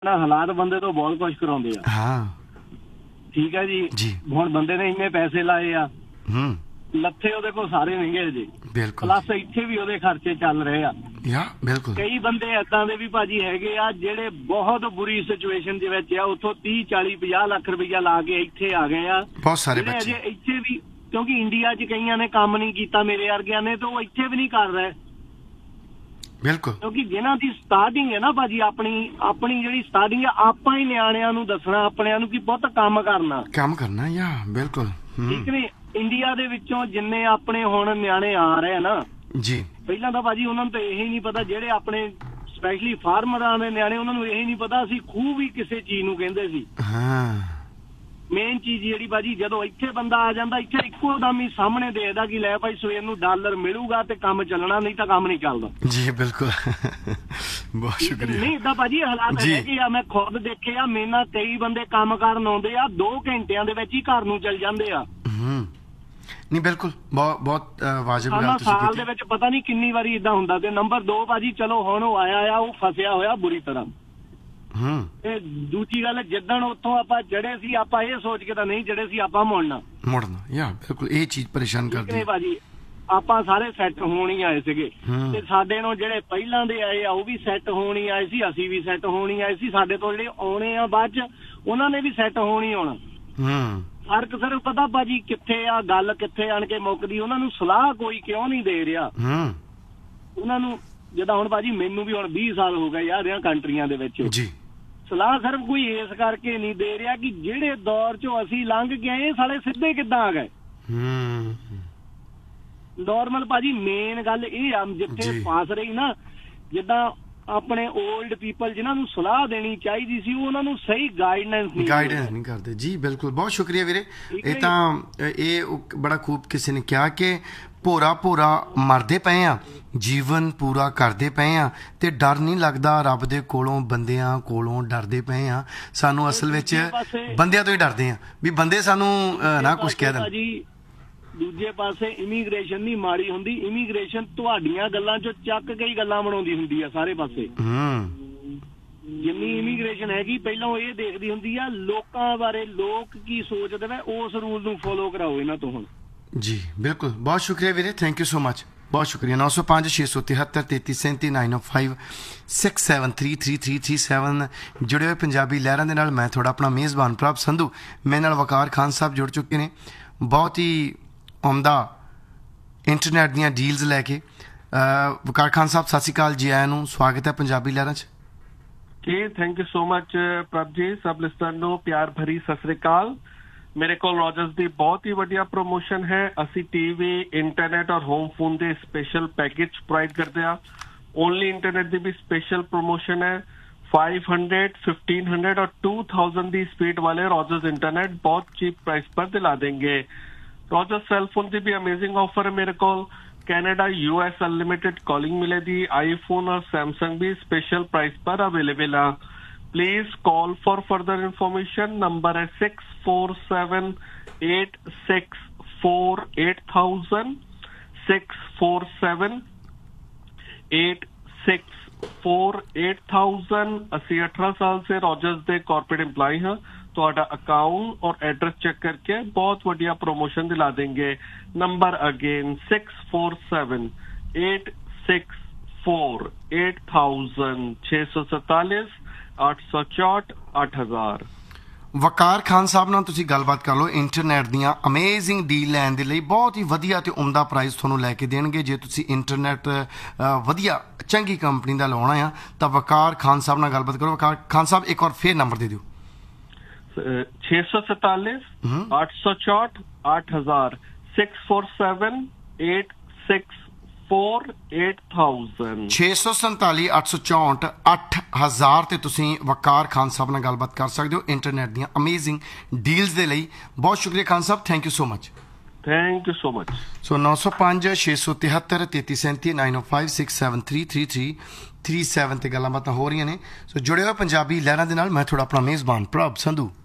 ਹਾਲਾਤ ਬੰਦੇ ਤੋਂ ਬਹੁਤ ਕੁਝ ਕਰਾਉਂਦੇ ਆ। ਹਾਂ ਠੀਕ ਹੈ ਜੀ। ਹੁਣ ਬੰਦੇ ਨੇ ਇੰਨੇ ਪੈਸੇ ਲਾਏ ਆ, ਲੱਥੇ ਉਹਦੇ ਕੋਲ ਸਾਰੇ ਮਹਿੰਗੇ ਜੀ। ਬਿਲਕੁਲ। ਪਲੱਸ ਇੱਥੇ ਵੀ ਉਹਦੇ ਖਰਚੇ ਚੱਲ ਰਹੇ ਆ। ਬਿਲਕੁਲ। ਕਈ ਬੰਦੇ ਏਦਾਂ ਦੇ ਵੀ ਭਾਜੀ ਹੈਗੇ ਆ ਜਿਹੜੇ ਬਹੁਤ ਬੁਰੀ ਸਿਚੁਏਸ਼ਨ ਦੇ ਵਿੱਚ ਆ, ਉੱਥੋਂ 30 40 50 ਲੱਖ ਰੁਪਈਆ ਲਾ ਕੇ ਇੱਥੇ ਆ ਗਏ ਆ। ਬਹੁਤ ਸਾਰੇ ਬੱਚੇ ਇੱਥੇ ਵੀ, ਕਿਉਂਕਿ ਇੰਡੀਆ 'ਚ ਕਈਆਂ ਨੇ ਕੰਮ ਨਹੀਂ ਕੀਤਾ ਮੇਰੇ ਵਰਗਿਆਂ ਨੇ, ਤਾਂ ਉਹ ਇੱਥੇ ਵੀ ਨਹੀਂ ਕਰ ਰਹੇ। ਬਿਲਕੁਲ। ਕਿਉਂਕਿ ਜਿਹਨਾਂ ਦੀ ਸਟਾਰਟਿੰਗ ਹੈ ਨਾ ਭਾਜੀ, ਆਪਣੀ ਜਿਹੜੀ ਸਟਾਰਟਿੰਗ ਆ, ਆਪਾਂ ਹੀ ਨਿਆਣਿਆਂ ਨੂੰ ਦੱਸਣਾ ਆਪਣਿਆਂ ਨੂੰ ਕਿ ਬਹੁਤ ਕੰਮ ਕਰਨਾ। ਬਿਲਕੁਲ। ਠੀਕ ਨੀ। ਇੰਡੀਆ ਦੇ ਵਿੱਚੋਂ ਜਿੰਨੇ ਆਪਣੇ ਹੁਣ ਨਿਆਣੇ ਆ ਰਹੇ ਆ ਨਾ ਜੀ, ਪਹਿਲਾਂ ਤਾਂ ਭਾਜੀ ਉਹਨਾਂ ਨੂੰ ਤਾਂ ਇਹ ਨਹੀਂ ਪਤਾ, ਜਿਹੜੇ ਆਪਣੇ ਸਪੈਸ਼ਲੀ ਫਾਰਮਰਾਂ ਦੇ ਨਿਆਣੇ, ਉਹਨਾਂ ਨੂੰ ਇਹ ਨਹੀਂ ਪਤਾ ਅਸੀਂ ਖੂਹ ਵੀ ਕਿਸੇ ਚੀਜ਼ ਨੂੰ ਕਹਿੰਦੇ ਸੀ। ਮੇਨ ਚੀਜ਼ ਜਿਹੜੀ ਭਾਜੀ, ਜਦੋਂ ਇੱਥੇ ਬੰਦਾ ਆ ਜਾਂਦਾ, ਇੱਥੇ ਇੱਕੋ ਦਮ ਹੀ ਸਾਹਮਣੇ ਦੇਖਦਾ ਕਿ ਲੈ ਭਾਈ ਸਵੇਰ ਨੂੰ ਡਾਲਰ ਮਿਲੂਗਾ ਤੇ ਕੰਮ ਚੱਲਣਾ, ਨਹੀਂ ਤਾਂ ਕੰਮ ਨਹੀਂ ਚੱਲਦਾ। ਜੀ ਬਿਲਕੁਲ। ਬਹੁਤ ਸ਼ੁਕਰੀਆ। ਨਹੀਂ ਏਦਾਂ ਭਾਜੀ ਹਾਲਾਤ ਹੈਗੇ ਆ, ਮੈਂ ਖੁਦ ਦੇਖੇ ਆ। ਮੇਰੇ ਨਾਲ ਕਈ ਬੰਦੇ ਕੰਮ ਕਰਨ ਆਉਂਦੇ ਆ, 2 ਘੰਟਿਆਂ ਦੇ ਵਿੱਚ ਹੀ ਘਰ ਨੂੰ ਚੱਲ ਜਾਂਦੇ ਆ। ਨਹੀਂ ਬਿਲਕੁਲ, ਬਹੁਤ ਵਾਜਬ ਗੱਲ ਤੁਸੀਂ ਸਾਲ ਦੇ ਵਿੱਚ ਪਤਾ ਨਹੀਂ ਕਿੰਨੀ ਵਾਰੀ ਏਦਾਂ ਹੁੰਦਾ। ਤੇ ਨੰਬਰ 2 ਭਾਜੀ, ਚਲੋ ਹੁਣ ਉਹ ਆਇਆ ਆ, ਉਹ ਫਸਿਆ ਹੋਇਆ ਬੁਰੀ ਤਰ੍ਹਾਂ। ਤੇ ਦੂਜੀ ਗੱਲ, ਜਿੱਦਣ ਉੱਥੋਂ ਆਪਾਂ ਜੜੇ ਸੀ, ਆਪਾਂ ਇਹ ਸੋਚ ਕੇ ਤਾਂ ਨਹੀਂ ਜੜੇ ਸੀ ਆਪਾਂ ਮੁੜਨਾ। ਬਿਲਕੁਲ। ਇਹ ਚੀਜ਼ ਪਰੇਸ਼ਾਨ ਕਰਦੀ ਹੈ ਭਾਜੀ। ਆਪਾਂ ਸਾਰੇ ਸੈੱਟ ਹੋਣ ਹੀ ਆਏ ਸੀਗੇ, ਤੇ ਸਾਡੇ ਨੂੰ ਜਿਹੜੇ ਪਹਿਲਾਂ ਦੇ ਆਏ ਆ ਉਹ ਵੀ ਸੈੱਟ ਹੋਣ ਹੀ ਆਏ ਸੀ, ਅਸੀਂ ਵੀ ਸੈੱਟ ਹੋਣ ਹੀ ਆਏ ਸੀ। ਸਾਡੇ ਤੋਂ ਜਿਹੜੇ ਆਉਣੇ ਆ ਬਾਅਦ ਚ, ਉਹਨਾਂ ਨੇ ਵੀ ਸੈੱਟ ਹੋਣ ਹੀ ਆਉਣਾ। ਫਰਕ ਸਿਰਫ ਪਤਾ ਭਾਜੀ ਕਿੱਥੇ ਆ, ਗੱਲ ਕਿੱਥੇ ਆਣ ਕੇ ਮੁੱਕਦੀ। ਉਹਨਾਂ ਨੂੰ ਸਲਾਹ ਕੋਈ ਕਿਉਂ ਨਹੀਂ ਦੇ ਰਿਹਾ। ਉਹਨਾਂ ਨੂੰ ਜਿੱਦਾਂ ਹੁਣ ਭਾਜੀ ਮੈਨੂੰ ਵੀ ਹੁਣ 20 ਸਾਲ ਹੋ ਗਏ ਯਾਰ ਇਹਨਾਂ ਕੰਟਰੀਆਂ ਦੇ ਵਿੱਚ, ਸਲਾਹ ਸਿਰਫ ਕੋਈ ਇਸ ਕਰਕੇ ਨਹੀਂ ਦੇ ਰਿਹਾ ਕਿ ਜਿਹੜੇ ਦੌਰ ਚੋਂ ਅਸੀਂ ਲੰਘ ਗਏ, ਸਾਲੇ ਸਿੱਧੇ ਕਿੱਦਾਂ ਆ ਗਏ। ਨਾਰਮਲ ਭਾਜੀ ਮੇਨ ਗੱਲ ਇਹ ਆ, ਜਿੱਥੇ ਫਸ ਰਹੀ ਨਾ, ਜਿੱਦਾਂ ਆਪਣੇ ਓਲਡ ਪੀਪਲ ਜਿਨ੍ਹਾਂ ਨੂੰ ਸਲਾਹ ਦੇਣੀ ਚਾਹੀਦੀ ਸੀ, ਉਹਨਾਂ ਨੂੰ ਸਹੀ ਗਾਈਡੈਂਸ ਨਹੀਂ ਕਰਦੇ। ਜੀ ਬਿਲਕੁਲ, ਬਹੁਤ ਸ਼ੁਕਰੀਆ ਵੀਰੇ। ਇਹ ਬੜਾ ਖੂਬ ਕਿਸੇ ਨੇ ਕਿਹਾ ਕਿ ਭੋਰਾ ਮਰਦੇ ਪਏ ਆ, ਜੀਵਨ ਪੂਰਾ ਕਰਦੇ ਪਏ ਆ, ਤੇ ਡਰ ਨਹੀਂ ਲੱਗਦਾ ਰੱਬ ਦੇ ਕੋਲੋਂ, ਬੰਦਿਆਂ ਕੋਲੋਂ ਡਰਦੇ ਪਏ ਆ। ਸਾਨੂੰ ਅਸਲ ਵਿੱਚ ਬੰਦਿਆਂ ਤੋਂ ਹੀ ਡਰਦੇ ਆ ਵੀ ਬੰਦੇ ਸਾਨੂੰ ਨਾ ਕੁਛ ਕਹਿ ਦੇਣ। ਦੂਜੇ ਪਾਸੇ ਇਮੀਗ੍ਰੇਸ਼ਨ ਨਹੀਂ ਮਾੜੀ ਹੁੰਦੀ, ਇਮੀਗ੍ਰੇਸ਼ਨ ਤੁਹਾਡੀਆਂ ਗੱਲਾਂ ਚੋਂ ਚੱਕ ਕੇ ਹੀ ਗੱਲਾਂ ਬਣਾਉਂਦੀ ਹੁੰਦੀ ਆ ਸਾਰੇ ਪਾਸੇ। ਜਿੰਨੀ ਇਮੀਗ੍ਰੇਸ਼ਨ ਹੈਗੀ, ਪਹਿਲਾਂ ਉਹ ਇਹ ਦੇਖਦੀ ਹੁੰਦੀ ਆ ਲੋਕਾਂ ਬਾਰੇ, ਲੋਕ ਕੀ ਸੋਚਦੇ ਨੇ, ਉਸ ਰੂਲ ਨੂੰ ਫੋਲੋ ਕਰਾਓ ਇਹਨਾਂ ਤੋਂ ਹੁਣ। ਜੀ ਬਿਲਕੁਲ, ਬਹੁਤ ਸ਼ੁਕਰੀਆ ਵੀਰੇ, ਥੈਂਕ ਯੂ ਸੋ ਮਚ, ਬਹੁਤ ਸ਼ੁਕਰੀਆ। 905 673 3337 905 6733337 ਜੁੜੇ ਹੋਏ ਪੰਜਾਬੀ ਲਹਿਰਾਂ ਦੇ ਨਾਲ ਮੈਂ ਤੁਹਾਡਾ ਆਪਣਾ ਮੇਜ਼ਬਾਨ ਪ੍ਰਭ ਸੰਧੂ। ਮੇਰੇ ਨਾਲ ਵਕਾਰ ਖਾਨ ਸਾਹਿਬ ਜੁੜ ਚੁੱਕੇ ਨੇ, ਬਹੁਤ ਹੀ ਉਮਦਾ ਇੰਟਰਨੈਟ ਦੀਆਂ ਡੀਲਸ ਲੈ ਕੇ। ਵਕਾਰ ਖਾਨ ਸਾਹਿਬ ਸਤਿ ਸ਼੍ਰੀ ਅਕਾਲ, ਜੀ ਆਇਆਂ ਨੂੰ, ਸਵਾਗਤ ਹੈ ਪੰਜਾਬੀ ਲਹਿਰਾਂ 'ਚ। ਜੀ ਥੈਂਕ ਯੂ ਸੋ ਮਚ ਪ੍ਰਭ ਜੀ। ਸਭ ਲਿਸਨਰ ਨੂੰ ਪਿਆਰ ਭਰੀ ਸਤਿ ਸ਼੍ਰੀ ਅਕਾਲ। ਮੇਰੇ ਕੋਲ ਰੋਜਰਸ ਦੀ ਬਹੁਤ ਹੀ ਵਧੀਆ ਪ੍ਰੋਮੋਸ਼ਨ ਹੈ। ਅਸੀਂ ਟੀਵੀ, ਇੰਟਰਨੈਟ ਔਰ ਹੋਮ ਫੋਨ ਦੇ ਸਪੈਸ਼ਲ ਪੈਕੇਜ ਪ੍ਰੋਵਾਈਡ ਕਰਦੇ ਆ। ਓਨਲੀ ਇੰਟਰਨੈਟ ਦੀ ਵੀ ਸਪੈਸ਼ਲ ਪ੍ਰੋਮੋਸ਼ਨ ਹੈ। 500, 1500 और 2000 ਦੀ स्पीड वाले रॉजर्स इंटरनेट बहुत चीप प्राइस पर दिला देंगे। रॉजर्स सेल फोन ਦੀ भी अमेजिंग ऑफर है मेरे को। कनाडा US अनलिमिटेड कॉलिंग मिलेगी। आईफोन और सैमसंग भी स्पेशल प्राइस पर अवेलेबल है। Please call for further information. Number है 647-864-8000 647-864-8000। ਅਸੀਂ 18 ਸਾਲ से रॉजर्स ਦੇ कॉर्पोरेट एम्प्लॉय हैं। ਤੁਹਾਡਾ ਅਕਾਊਂਟ ਔਰ ਐਡਰੈਸ ਚੈੱਕ ਕਰਕੇ ਬਹੁਤ ਵਧੀਆ ਪ੍ਰੋਮੋਸ਼ਨ ਦਿਲਾ ਦੇंगे। Number again 647-864-8000 647-864-8000। ਵਕਾਰ ਖਾਨ ਸਾਹਿਬ ਨਾਲ ਤੁਸੀਂ ਗੱਲਬਾਤ ਕਰ ਲਓ। ਇੰਟਰਨੈਟ ਦੀਆਂ ਅਮੇਜ਼ਿੰਗ ਡੀਲ ਲੈਣ ਦੇ ਲਈ ਬਹੁਤ ਹੀ ਵਧੀਆ ਤੇ ਉਮਦਾ ਪ੍ਰਾਈਸ ਤੁਹਾਨੂੰ ਲੈ ਕੇ ਦੇਣਗੇ। ਜੇ ਤੁਸੀਂ ਇੰਟਰਨੈਟ ਵਧੀਆ ਚੰਗੀ ਕੰਪਨੀ ਦਾ ਲਾਉਣਾ ਆ ਤਾਂ ਵਕਾਰ ਖਾਨ ਸਾਹਿਬ ਨਾਲ ਗੱਲਬਾਤ ਕਰੋ। ਵਕਾਰ ਖਾਨ ਸਾਹਿਬ ਇੱਕ ਵਾਰ ਫੇਰ ਨੰਬਰ ਦੇ ਦਿਓ। 647-864-8000 647-864-8000 647-864-8000 ਤੇ ਤੁਸੀਂ ਵਕਾਰ ਖਾਨ ਸਾਹਿਬ ਨਾਲ ਗੱਲਬਾਤ ਕਰ ਸਕਦੇ ਹੋ ਇੰਟਰਨੈਟ ਦੀਆਂ ਅਮੇਜ਼ਿੰਗ ਡੀਲਸ ਦੇ ਲਈ। ਬਹੁਤ ਸ਼ੁਕਰੀਆ Khan Sahib, thank you so much. Thank you so much. ਸੋ 905 673 3337 905 6733337 ਤੇ ਗੱਲਾਂ ਬਾਤਾਂ ਹੋ ਰਹੀਆਂ ਨੇ। ਸੋ ਜੁੜੇ ਹੋਏ ਪੰਜਾਬੀ ਲਹਿਰਾਂ ਦੇ ਨਾਲ ਮੈਂ ਤੁਹਾਡਾ ਆਪਣਾ ਮੇਜ਼ਬਾਨ ਪ੍ਰਭ ਸੰਧੂ।